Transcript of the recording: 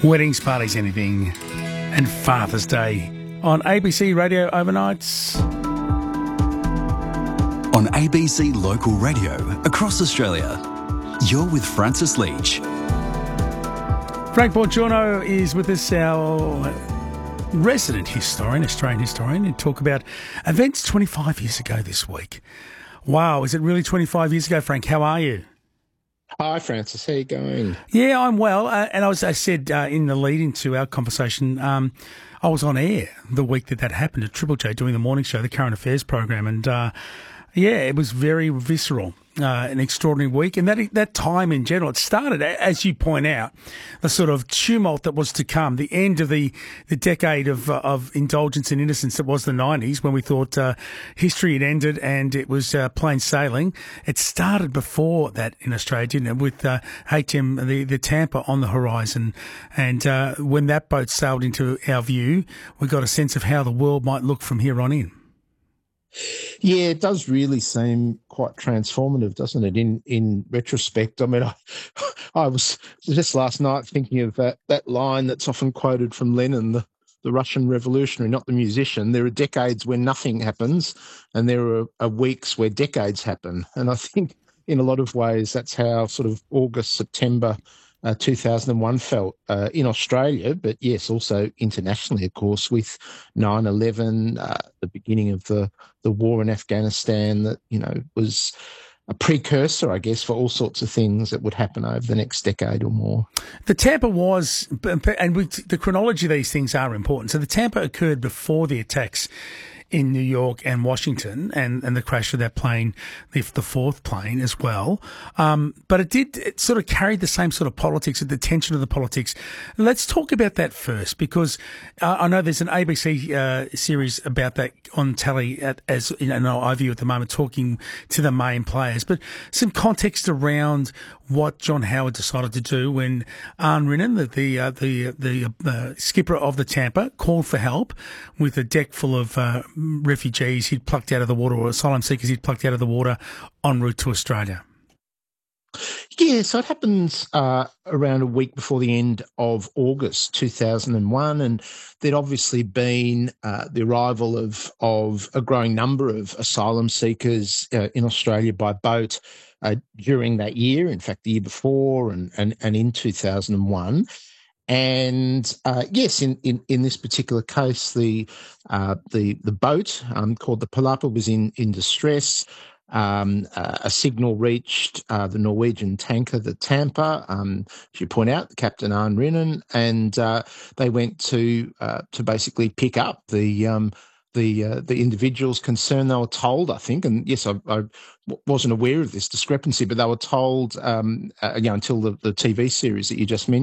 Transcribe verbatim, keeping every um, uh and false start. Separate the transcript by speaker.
Speaker 1: Weddings, parties, anything, and Father's Day on A B C Radio Overnights.
Speaker 2: On A B C Local Radio across Australia, you're with Francis Leach.
Speaker 1: Frank Bongiorno is with us, our resident historian, Australian historian, and talk about events twenty-five years ago this week. Wow, is it really twenty-five years ago, Frank? How are you?
Speaker 3: Hi, Francis. How you going?
Speaker 1: Yeah, I'm well. Uh, and as I said uh, in the lead into our conversation, um, I was on air the week that that happened at Triple J doing the morning show, the current affairs program. And, uh, yeah, it was very visceral. Uh, an extraordinary week, and that that time in general, it started, as you point out, the sort of tumult that was to come, the end of the, the decade of uh, of indulgence and innocence that was the nineties, when we thought uh, history had ended and it was uh, plain sailing. It started before that in Australia, didn't it, with uh, H M, the, the Tampa on the horizon, and uh, when that boat sailed into our view, we got a sense of how the world might look from here on in.
Speaker 3: Yeah, it does really seem quite transformative, doesn't it? In in retrospect, I mean, I, I was just last night thinking of that that line that's often quoted from Lenin, the, the Russian revolutionary, not the musician. There are decades where nothing happens, and there are, are weeks where decades happen. And I think in a lot of ways that's how sort of August, September Uh, two thousand one felt uh, in Australia, but yes, also internationally, of course, with nine eleven, uh, the beginning of the, the war in Afghanistan that, you know, was a precursor, I guess, for all sorts of things that would happen over the next decade or more.
Speaker 1: The Tampa was, and we, the chronology of these things are important. So the Tampa occurred before the attacks in New York and Washington, and, and the crash of that plane, the, the fourth plane as well. Um, but it did, it sort of carried the same sort of politics, the tension of the politics. Let's talk about that first, because uh, I know there's an A B C uh, series about that on telly at, as you know, iView at the moment, talking to the main players. But some context around what John Howard decided to do when Arne Rinnen, the the uh, the, the uh, skipper of the Tampa, called for help with a deck full of uh, refugees he'd plucked out of the water, or asylum seekers he'd plucked out of the water en route to Australia.
Speaker 3: Yeah, so it happens uh, around a week before the end of August two thousand one, and there'd obviously been uh, the arrival of of a growing number of asylum seekers uh, in Australia by boat uh, during that year, in fact, the year before and, and, and in two thousand one. And uh, yes, in, in, in this particular case, the uh, the the boat um, called the Palapa was in, in distress. Um, uh, a signal reached uh, the Norwegian tanker, the Tampa, um, as you point out, Captain Arne Rinnen, and uh, they went to uh, to basically pick up the um, the uh, the individuals concerned. They were told, I think, and yes, I, I wasn't aware of this discrepancy, but they were told, um, uh, you know, until the, the T V series that you just mentioned.